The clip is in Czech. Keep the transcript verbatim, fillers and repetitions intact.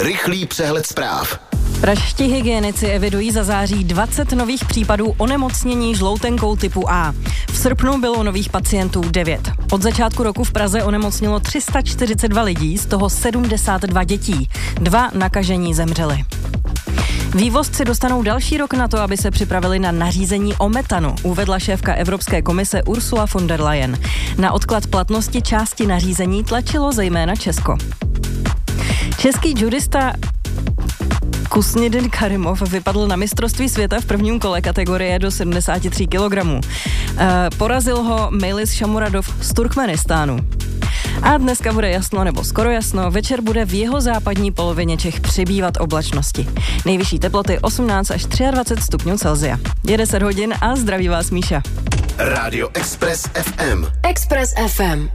Rychlý přehled zpráv. Pražští hygienici evidují za září dvacet nových případů onemocnění žloutenkou typu A. V srpnu bylo nových pacientů devět. Od začátku roku v Praze onemocnilo tři sta čtyřicet dva lidí, z toho sedmdesát dva dětí. Dva nakažení zemřeli. Vývozci dostanou další rok na to, aby se připravili na nařízení o metanu, uvedla šéfka Evropské komise Ursula von der Leyen. Na odklad platnosti části nařízení tlačilo zejména Česko. Český judista Kusnidin Karimov vypadl na mistrovství světa v prvním kole kategorie do sedmdesát tři kilogramů. E, porazil ho Melis Shamuradov z Turkmenistánu. A dneska bude jasno nebo skoro jasno, večer bude v jeho západní polovině Čech přibývat oblačnosti. Nejvyšší teploty osmnáct až dvacet tři stupňů Celsia. Je deset hodin a zdraví vás Míša. Rádio Express ef em. Express ef em.